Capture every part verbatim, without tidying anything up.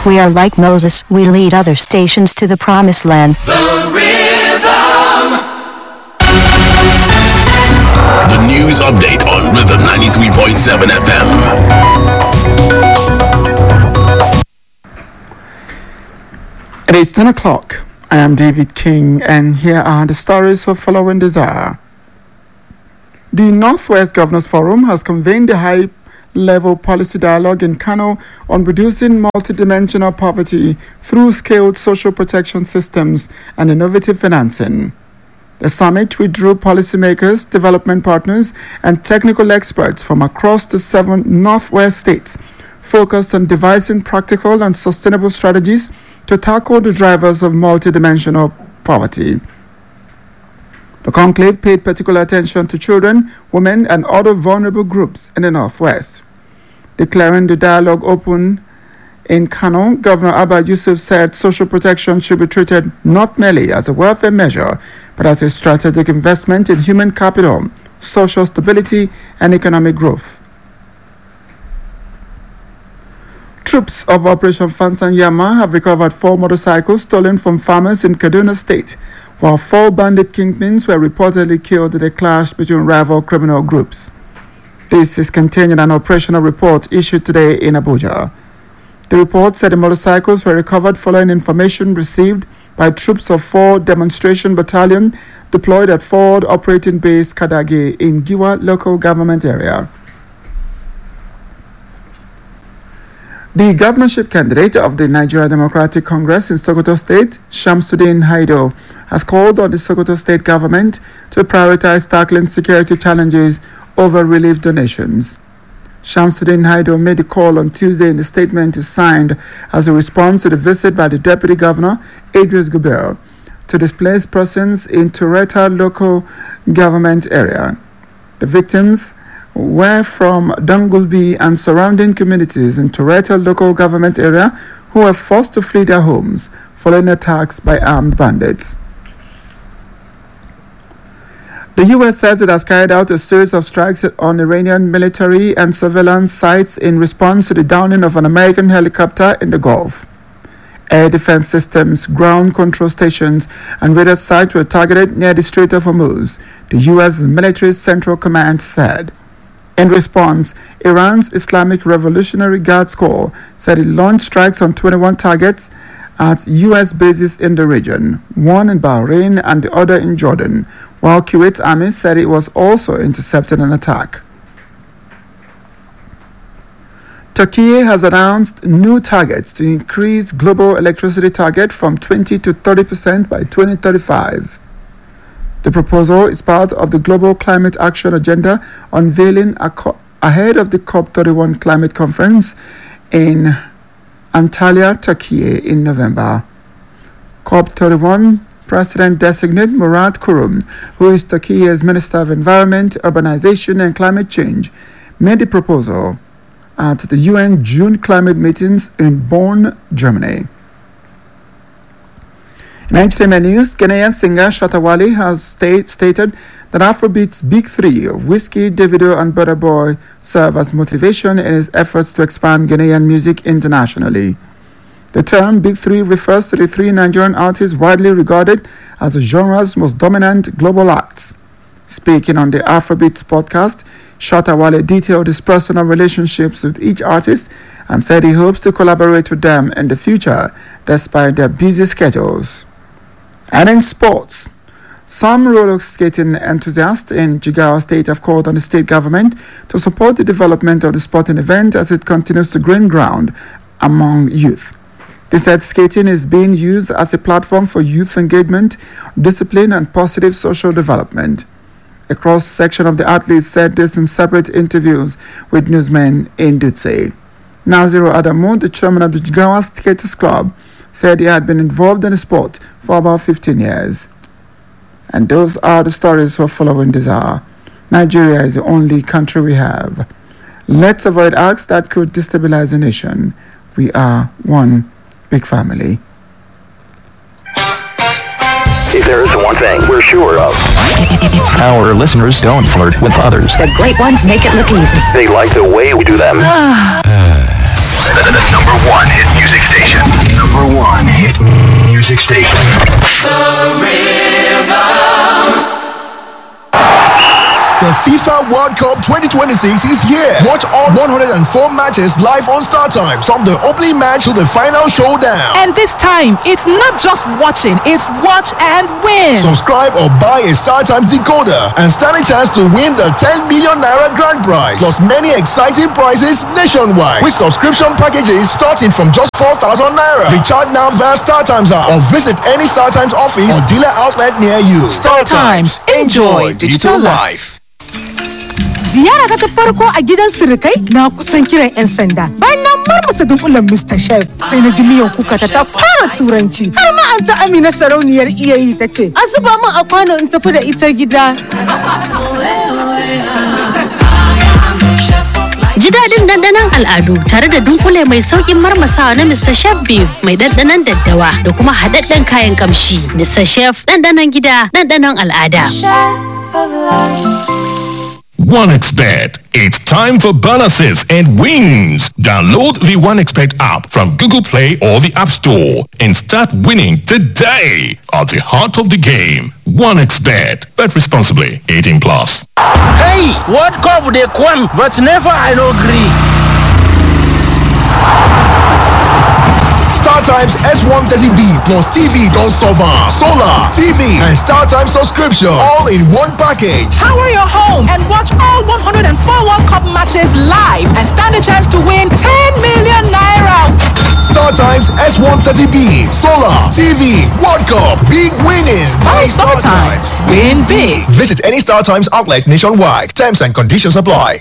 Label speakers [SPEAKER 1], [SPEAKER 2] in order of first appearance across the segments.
[SPEAKER 1] We are like Moses, we lead other stations to the promised land.
[SPEAKER 2] The Rhythm!
[SPEAKER 3] The news update on Rhythm ninety-three point seven F M.
[SPEAKER 4] It is ten o'clock. I am David King, and here are the stories for following desire. The Northwest Governors Forum has convened a high-level policy dialogue in Kano on reducing multidimensional poverty through scaled social protection systems and innovative financing. The summit withdrew policymakers, development partners, and technical experts from across the seven Northwest states, focused on devising practical and sustainable strategies to tackle the drivers of multidimensional poverty. The conclave paid particular attention to children, women, and other vulnerable groups in the Northwest. Declaring the dialogue open in Kano, Governor Abba Yusuf said social protection should be treated not merely as a welfare measure, but as a strategic investment in human capital, social stability, and economic growth. Troops of Operation Fansanyama have recovered four motorcycles stolen from farmers in Kaduna State, while four bandit kingpins were reportedly killed in a clash between rival criminal groups. This is contained in an operational report issued today in Abuja. The report said the motorcycles were recovered following information received by troops of four Demonstration Battalion deployed at Forward Operating Base Kadage in Giwa local government area. The governorship candidate of the Nigeria Democratic Congress in Sokoto State, Shamsuddin Haido, has called on the Sokoto State government to prioritize tackling security challenges over relief donations. Shamsuddin Haido made the call on Tuesday in the statement he signed as a response to the visit by the Deputy Governor, Idris Guber, to displaced persons in Tureta local government area. The victims were from Dangulbi and surrounding communities in Tureta local government area who were forced to flee their homes following attacks by armed bandits. The U S says it has carried out a series of strikes on Iranian military and surveillance sites in response to the downing of an American helicopter in the Gulf. Air defense systems, ground control stations, and radar sites were targeted near the Strait of Hormuz, the U S military central command said. In response, Iran's Islamic Revolutionary Guards Corps said it launched strikes on twenty-one targets at U S bases in the region, one in Bahrain and the other in Jordan, while Kuwait Army said it was also intercepting an attack. Turkey has announced new targets to increase global electricity target from twenty to thirty percent by twenty thirty-five. The proposal is part of the Global Climate Action Agenda unveiling ahead of the COP thirty-one climate conference in Antalya, Turkey in November. COP thirty-one President-designate Murat Kurum, who is Turkey's Minister of Environment, Urbanization and Climate Change, made the proposal at the U N June climate meetings in Bonn, Germany. In entertainment news, Ghanaian singer Shatta Wale has state, stated that Afrobeat's big three of Whiskey, Davido and Burna Boy serve as motivation in his efforts to expand Ghanaian music internationally. The term Big Three refers to the three Nigerian artists widely regarded as the genre's most dominant global acts. Speaking on the Afrobeats podcast, Shatta Wale detailed his personal relationships with each artist and said he hopes to collaborate with them in the future despite their busy schedules. And in sports, some roller skating enthusiasts in Jigawa State have called on the state government to support the development of the sporting event as it continues to gain ground among youth. They said skating is being used as a platform for youth engagement, discipline, and positive social development. A cross-section of the athletes said this in separate interviews with newsmen in Dutse. Naziru Adamu, the chairman of the Jigawa Skaters Club, said he had been involved in the sport for about fifteen years. And those are the stories for following desire. Nigeria is the only country we have. Let's avoid acts that could destabilize the nation. We are one big family.
[SPEAKER 5] If there is one thing we're sure of,
[SPEAKER 6] our listeners don't flirt with others.
[SPEAKER 7] The great ones make it look easy.
[SPEAKER 5] They like the way we do them.
[SPEAKER 3] The number one hit music station. FIFA World Cup twenty twenty-six is here. Watch all one hundred four matches live on Star Times, from the opening match to the final showdown.
[SPEAKER 7] And this time, it's not just watching, it's watch and win.
[SPEAKER 3] Subscribe or buy a Star Times decoder and stand a chance to win the ten million naira grand prize, plus many exciting prizes nationwide with subscription packages starting from just four thousand naira. Recharge now via Star Times app or visit any Star Times office or dealer outlet near you.
[SPEAKER 7] Star Times, enjoy digital life.
[SPEAKER 8] Ziyara ta farko a gidan surukai na kusan kiran 'yan sanda. Bayan na marmasa dunkulen Mister Chef sai na ji miyan kuka ta ta fara turanci. Har ma an ta Amina sarauniyar iyayi ta ce, "A zuba min a kwano in tafi da ita gida."
[SPEAKER 9] Ji daɗin dandanon al'adu tare da dunkule mai sauƙin marmasawa na Mister Chef Beef mai dandanon daddawa da kuma haɗaɗɗen kayan kamshi. Mister Chef dandanon gida, dandanon al'ada.
[SPEAKER 3] OneXBet. It's time for bonuses and wins. Download the OneXBet app from Google Play or the App Store and start winning today. At the heart of the game, OneXBet. Bet responsibly. eighteen plus.
[SPEAKER 10] Hey, what cover they come, but never I no agree.
[SPEAKER 3] Star Times S one thirty B plus T V don't solve solar, T V, and Star Times subscription all in one package.
[SPEAKER 7] Power your home and watch all one hundred four World Cup matches live and stand a chance to win ten million naira.
[SPEAKER 3] Star Times S one thirty B, solar, T V, World Cup, big winnings.
[SPEAKER 7] Buy Star Times, win big.
[SPEAKER 3] Visit any Star Times outlet nationwide. Terms and conditions apply.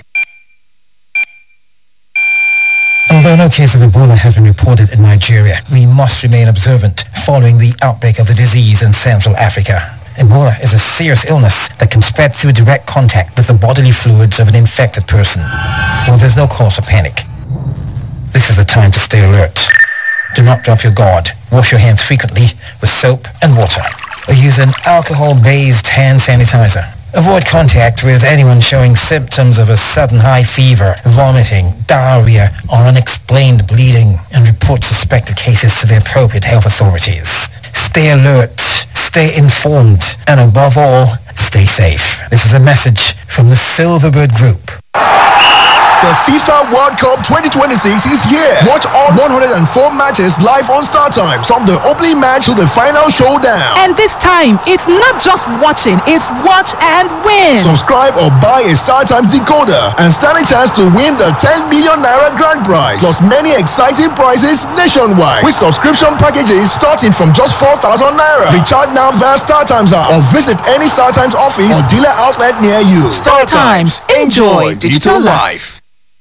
[SPEAKER 11] Although no case of Ebola has been reported in Nigeria, we must remain observant following the outbreak of the disease in Central Africa. Ebola is a serious illness that can spread through direct contact with the bodily fluids of an infected person. Well, there's no cause for panic. This is the time to stay alert. Do not drop your guard. Wash your hands frequently with soap and water, or use an alcohol-based hand sanitizer. Avoid contact with anyone showing symptoms of a sudden high fever, vomiting, diarrhea, or unexplained bleeding, and report suspected cases to the appropriate health authorities. Stay alert, stay informed, and above all, stay safe. This is a message from the Silverbird Group.
[SPEAKER 3] The FIFA World Cup twenty twenty-six is here. Watch all one hundred four matches live on Star Times, from the opening match to the final showdown.
[SPEAKER 7] And this time, it's not just watching, it's watch and win.
[SPEAKER 3] Subscribe or buy a Star Times decoder and stand a chance to win the ten million naira grand prize, plus many exciting prizes nationwide with subscription packages starting from just four thousand naira. Recharge now via Star Times app or visit any Star Times office or dealer outlet near you.
[SPEAKER 7] Star Times, enjoy digital life.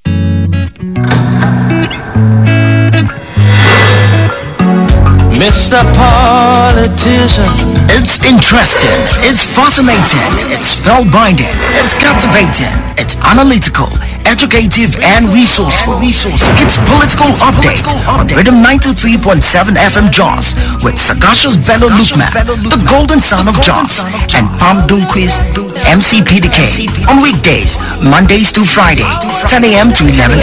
[SPEAKER 10] Mister Politician.
[SPEAKER 12] It's interesting, it's fascinating, it's spellbinding, it's captivating, it's analytical, educative, and resourceful. It's Political Update on Rhythm ninety-three point seven F M Jos with Sagacious Bello Lukman, the golden son of Jos, and Pam Dunquist, M C P D K, on weekdays, Mondays to Fridays, ten a.m. to eleven